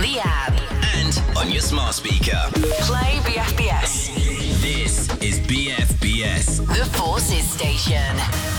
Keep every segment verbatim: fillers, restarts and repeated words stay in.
the app. And on your smart speaker. Play B F B S. This is B F B S. The Forces Station.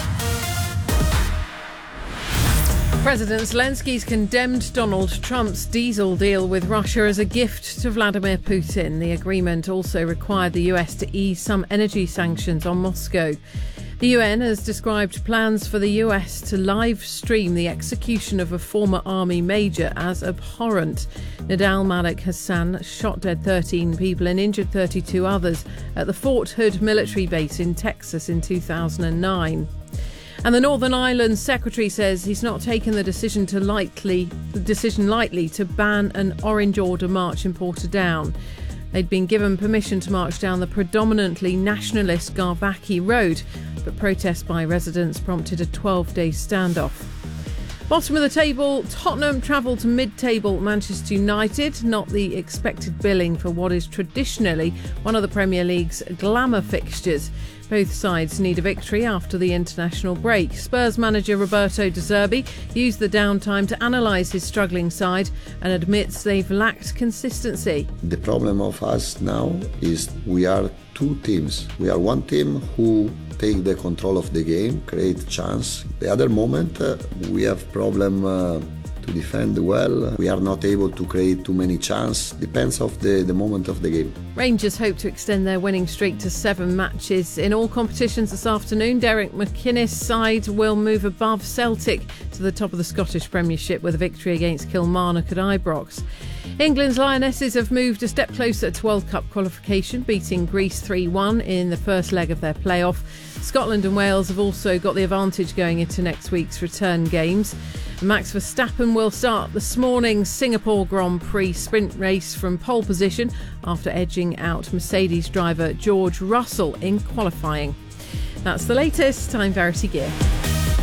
President Zelensky's condemned Donald Trump's diesel deal with Russia as a gift to Vladimir Putin. The agreement also required the U S to ease some energy sanctions on Moscow. The U N has described plans for the U S to live stream the execution of a former army major as abhorrent. Nidal Malik Hassan shot dead thirteen people and injured thirty-two others at the Fort Hood military base in Texas in two thousand nine. And the Northern Ireland Secretary says he's not taken the decision to lightly the decision lightly to ban an Orange Order march in Portadown. They'd been given permission to march down the predominantly nationalist Garvaki Road, but protests by residents prompted a twelve-day standoff. Bottom of the table, Tottenham travel to mid-table Manchester United, not the expected billing for what is traditionally one of the Premier League's glamour fixtures. Both sides need a victory after the international break. Spurs manager Roberto De Zerbi used the downtime to analyse his struggling side and admits they've lacked consistency. The problem of us now is we are two teams. We are one team who take the control of the game, create chance. The other moment uh, we have problem uh, to defend well. We are not able to create too many chances. Depends of the, the moment of the game. Rangers hope to extend their winning streak to seven matches in all competitions this afternoon. Derek McInnes' side will move above Celtic to the top of the Scottish Premiership with a victory against Kilmarnock at Ibrox. England's Lionesses have moved a step closer to World Cup qualification, beating Greece three one in the first leg of their playoff. Scotland and Wales have also got the advantage going into next week's return games. Max Verstappen will start this morning's Singapore Grand Prix sprint race from pole position after edging out Mercedes driver George Russell in qualifying. That's the latest. I'm Verity Gear.